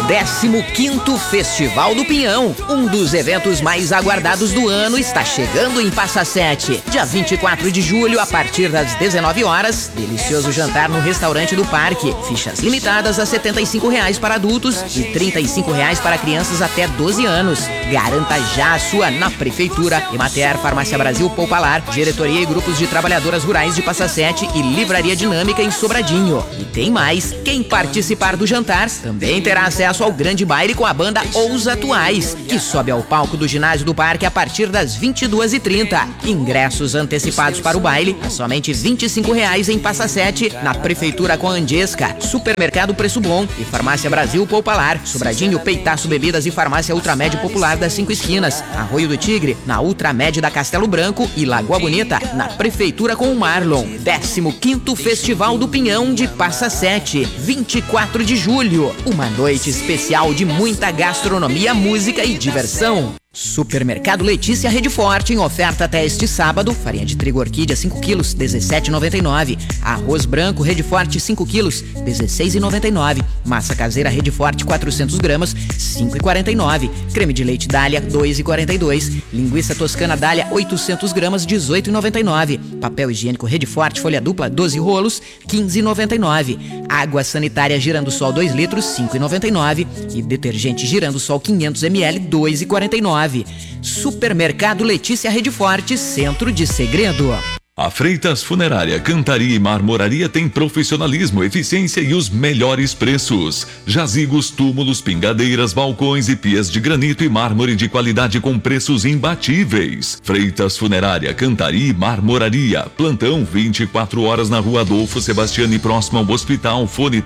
15º Festival do Pinhão, um dos eventos mais aguardados do ano, está chegando em Passa Sete. Dia 24 de julho, a partir das 19 horas, delicioso jantar no restaurante do parque. Fichas limitadas a R$ 75 para adultos e R$ 35 para crianças até 12 anos. Garanta já a sua na Prefeitura, Emater, Farmácia Brasil, Poupalar, Diretoria e Grupos de Trabalhadoras Rurais de Passa Sete e Livraria Dinâmica em Sobradinho. E tem mais, quem participar do jantar também terá acesso ao grande baile com a banda Os Atuais, que sobe ao palco do ginásio do parque a partir das 22h30. Ingressos antecipados para o baile a somente R$ 25 em Passa Sete, na Prefeitura com a Andesca, Supermercado Preço Bom e Farmácia Brasil Poupalar, Sobradinho, Peitaço Bebidas e Farmácia Ultramed Popular das 5 Esquinas, Arroio do Tigre, na Ultramed da Castelo Branco e Lagoa Bonita, na Prefeitura com o Marlon. 15º Festival do Pinhão de Passa Sete, 24 de julho. Uma noite especial de muita gastronomia, música e diversão. Supermercado Letícia Rede Forte em oferta até este sábado. Farinha de trigo orquídea 5 quilos, R$ 17,99. Arroz branco Rede Forte 5 quilos, R$ 16,99. Massa caseira Rede Forte 400 gramas, R$ 5,49. Creme de leite Dália, R$ 2,42. Linguiça toscana Dália 800 gramas, R$ 18,99. Papel higiênico Rede Forte folha dupla 12 rolos, R$ 15,99. Água sanitária Girandosol 2 litros, R$ 5,99. E detergente Girandosol 500 ml, R$ 2,49. Supermercado Letícia Rede Forte, Centro de Segredo. A Freitas Funerária, Cantaria e Marmoraria tem profissionalismo, eficiência e os melhores preços. Jazigos, túmulos, pingadeiras, balcões e pias de granito e mármore de qualidade com preços imbatíveis. Freitas Funerária, Cantaria e Marmoraria. Plantão 24 horas na Rua Adolfo Sebastiani, próximo ao hospital. Fone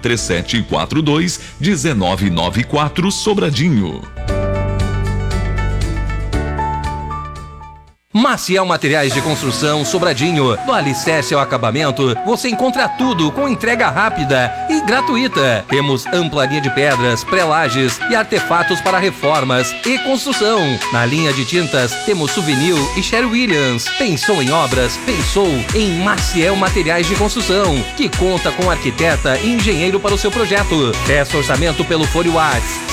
3742-1994, Sobradinho. Maciel Materiais de Construção Sobradinho. Do alicerce ao acabamento, você encontra tudo com entrega rápida e gratuita. Temos ampla linha de pedras, pré-lajes e artefatos para reformas e construção. Na linha de tintas, temos Souvenir e Sherry Williams. Pensou em obras? Pensou em Maciel Materiais de Construção, que conta com arquiteta e engenheiro para o seu projeto. Peça orçamento pelo fone WhatsApp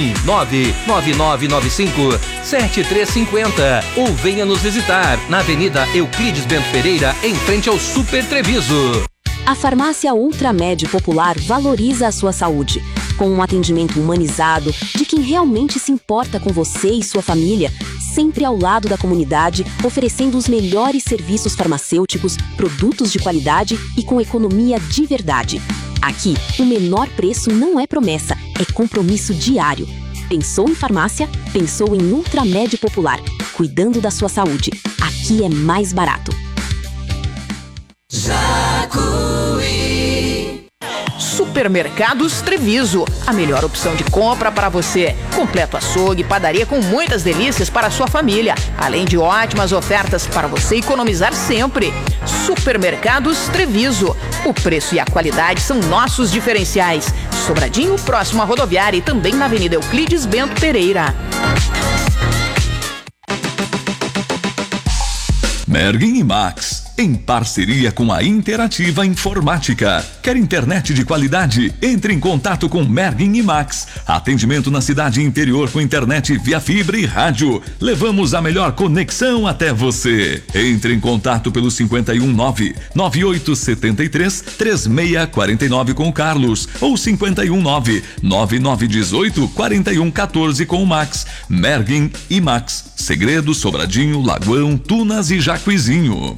51999957350 ou venha nos visitar na Avenida Euclides Bento Pereira, em frente ao Super Treviso. A Farmácia Ultramed Popular valoriza a sua saúde, com um atendimento humanizado de quem realmente se importa com você e sua família, sempre ao lado da comunidade, oferecendo os melhores serviços farmacêuticos, produtos de qualidade e com economia de verdade. Aqui, o menor preço não é promessa, é compromisso diário. Pensou em farmácia? Pensou em Ultramed Popular, cuidando da sua saúde. Aqui é mais barato. Jacuí. Supermercados Treviso, a melhor opção de compra para você. Completo açougue, padaria com muitas delícias para a sua família, além de ótimas ofertas para você economizar sempre. Supermercados Treviso, o preço e a qualidade são nossos diferenciais. Sobradinho, próximo à rodoviária e também na Avenida Euclides Bento Pereira. Mergen e Max, em parceria com a Interativa Informática. Quer internet de qualidade? Entre em contato com Mergen e Max. Atendimento na cidade interior com internet via fibra e rádio. Levamos a melhor conexão até você. Entre em contato pelo 519-9873-3649 com o Carlos ou 519-9918-4114 com o Max. Mergen e Max. Segredo, Sobradinho, Lagoão, Tunas e Jacuizinho.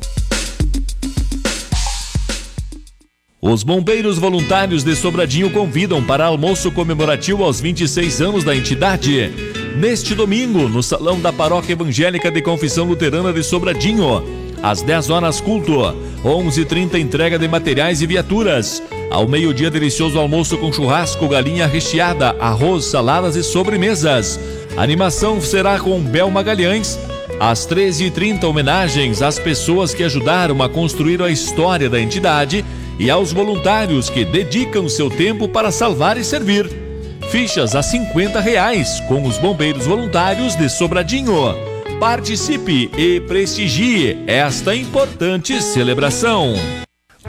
Os bombeiros voluntários de Sobradinho convidam para almoço comemorativo aos 26 anos da entidade. Neste domingo, no Salão da Paróquia Evangélica de Confissão Luterana de Sobradinho. Às 10 horas, culto. 11h30, entrega de materiais e viaturas. Ao meio-dia, delicioso almoço com churrasco, galinha recheada, arroz, saladas e sobremesas. A animação será com Bel Magalhães. Às 13h30, homenagens às pessoas que ajudaram a construir a história da entidade e aos voluntários que dedicam seu tempo para salvar e servir. Fichas a R$50 com os bombeiros voluntários de Sobradinho. Participe e prestigie esta importante celebração.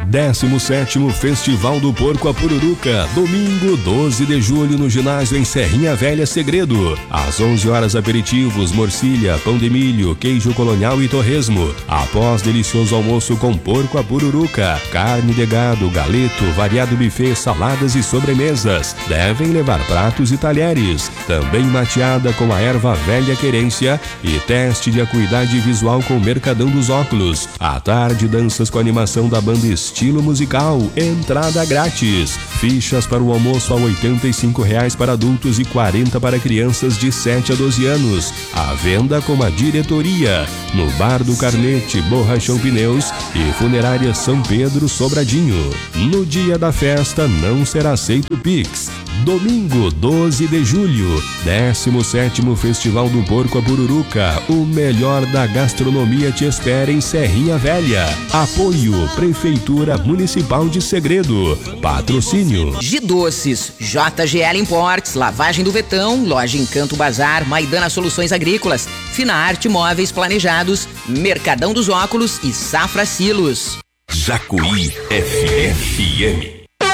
17º Festival do Porco a Pururuca, domingo 12 de julho no ginásio em Serrinha Velha Segredo. Às 11 horas aperitivos, morcilha, pão de milho, queijo colonial e torresmo. Após delicioso almoço com porco a pururuca, carne de gado, galeto, variado buffet, saladas e sobremesas. Devem levar pratos e talheres. Também mateada com a erva velha querência e teste de acuidade visual com o Mercadão dos Óculos. À tarde, danças com animação da banda Estilo Musical. Entrada grátis. Fichas para o almoço a R$ 85 para adultos e 40 para crianças de 7 a 12 anos. À venda com a diretoria. No Bar do Carnete, Borrachão Pneus e Funerária São Pedro Sobradinho. No dia da festa não será aceito Pix. Domingo 12 de julho, 17º Festival do Porco a Pururuca. O melhor da gastronomia te espera em Serrinha Velha. Apoio Prefeitura Municipal de Segredo. Patrocínio G Doces, JGL Imports, Lavagem do Vetão, Loja Encanto Bazar, Maidana Soluções Agrícolas, Fina Arte Móveis Planejados, Mercadão dos Óculos e Safra Silos. Jacuí FM.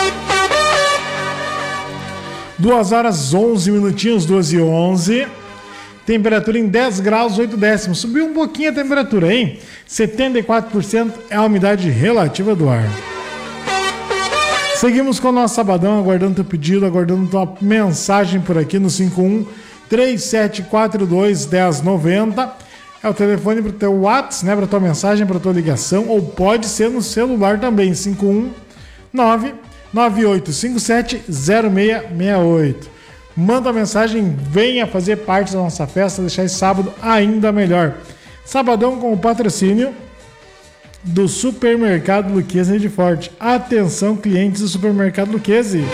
2 horas 11 minutinhos, 12h11. Temperatura em 10 graus, 8 décimos. Subiu um pouquinho a temperatura, hein? 74% é a umidade relativa do ar. Seguimos com o nosso sabadão, aguardando teu pedido, aguardando tua mensagem por aqui no 51-3742-1090. É o telefone para o teu WhatsApp, né? Para tua mensagem, para tua ligação. Ou pode ser no celular também, 519-9857-0668. Manda a mensagem, venha fazer parte da nossa festa, deixar esse sábado ainda melhor. Sabadão com o patrocínio do Supermercado Luquezzi Rede Forte. Atenção, clientes do Supermercado Luquezzi.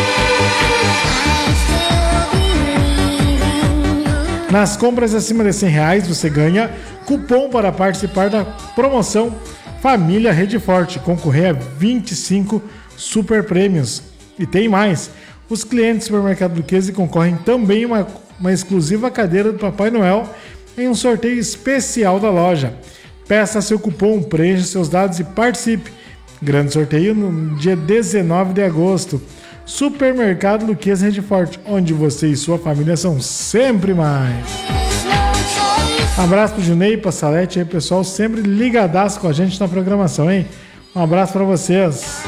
Nas compras acima de R$100 você ganha cupom para participar da promoção Família Rede Forte. Concorrer a 25 super prêmios. E tem mais. Os clientes do Supermercado Luquezzi concorrem também a uma exclusiva cadeira do Papai Noel em um sorteio especial da loja. Peça seu cupom, preencha seus dados e participe. Grande sorteio no dia 19 de agosto. Supermercado Luquezzi Rede Forte, onde você e sua família são sempre mais. Abraço pro Junei, pra Salete aí, pessoal, sempre ligadaço com a gente na programação, hein? Um abraço pra vocês.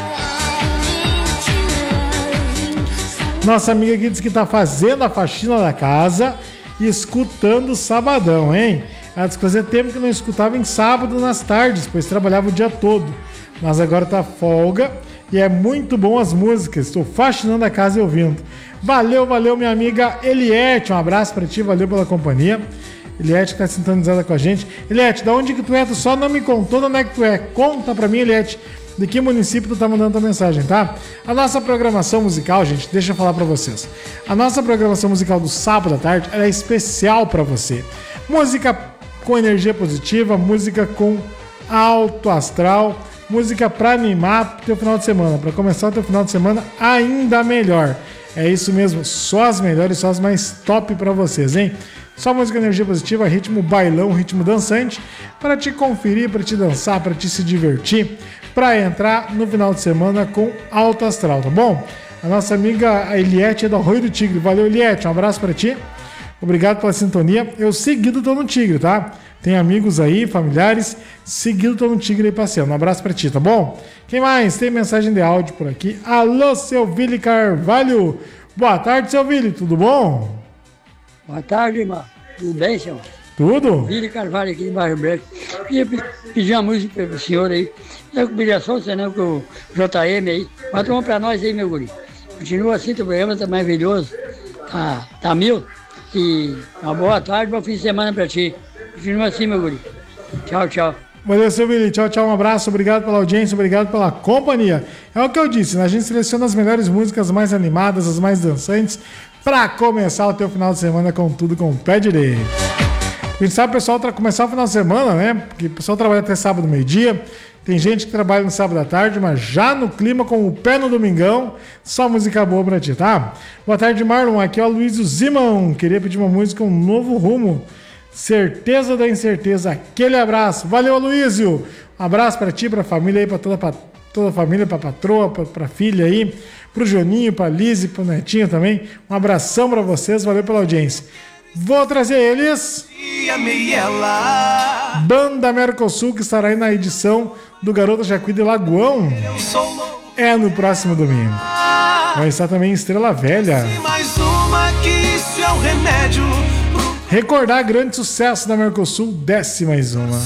Nossa amiga aqui diz que tá fazendo a faxina da casa e escutando o sabadão, hein? Ela disse que fazia tempo que não escutava em sábado nas tardes, pois trabalhava o dia todo. Mas agora tá folga e é muito bom as músicas. Estou faxinando a casa e ouvindo. Valeu, minha amiga Eliette. Um abraço pra ti, valeu pela companhia. Eliette que tá sintonizada com a gente. Eliette, da onde que tu é? Tu só não me contou de onde é que tu é. Conta pra mim, Eliette, de que município tu tá mandando tua mensagem, tá? A nossa programação musical, gente, deixa eu falar pra vocês. A nossa programação musical do sábado à tarde, ela é especial pra você. Música com energia positiva, música com alto astral, música pra animar o teu final de semana, pra começar o teu final de semana ainda melhor. É isso mesmo, só as melhores, só as mais top pra vocês, hein? Só música energia positiva, ritmo bailão, ritmo dançante, para te conferir, para te dançar, para te se divertir, para entrar no final de semana com alto astral, tá bom? A nossa amiga Eliette é do Arroio do Tigre. Valeu, Eliette, um abraço para ti. Obrigado pela sintonia. Eu seguido tô no Tigre, tá? Tem amigos aí, familiares, seguido tô no Tigre aí passeando. Um abraço pra ti, tá bom? Quem mais? Tem mensagem de áudio por aqui. Alô, seu Vili Carvalho. Boa tarde, seu Vili, tudo bom? Boa tarde, irmão. Tudo bem, senhor? Tudo? Vili Carvalho aqui de Bairro Branco. Queria pedir uma música pro senhor aí. Não com pilhação, senão com o JM aí. Manda uma pra nós aí, meu guri. Continua assim, teu programa tá maravilhoso. Tá mil. E uma boa tarde, bom fim de semana pra ti. Continua assim, meu guri. Tchau, tchau. Valeu, seu Vili. Tchau, tchau. Um abraço. Obrigado pela audiência, obrigado pela companhia. É o que eu disse, né? A gente seleciona as melhores músicas, as mais animadas, as mais dançantes, pra começar o teu final de semana com tudo com o pé direito. A gente sabe, pessoal, para começar o final de semana, né? Porque o pessoal trabalha até sábado, meio-dia. Tem gente que trabalha no sábado à tarde, mas já no clima, com o pé no domingão, só música boa pra ti, tá? Boa tarde, Marlon. Aqui é o Luiz Zimão. Queria pedir uma música, um novo rumo. Certeza da incerteza. Aquele abraço. Valeu, Aloysio. Um abraço pra ti, pra família aí, pra toda a toda a família, pra patroa, pra filha aí, pro Joninho, pra Lise, pro Netinho também. Um abração pra vocês, valeu pela audiência. Vou trazer eles. Banda Mercosul, que estará aí na edição do Garota Jacuí de Lagoão. É no próximo domingo. Vai estar também em Estrela Velha. Recordar grande sucesso da Mercosul, desce mais uma.